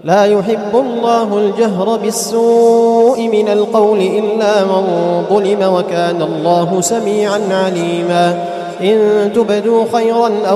لا يحب الله الجهر بالسوء من القول إلا من ظلم وكان الله سميعا عليما إن تبدوا خيرا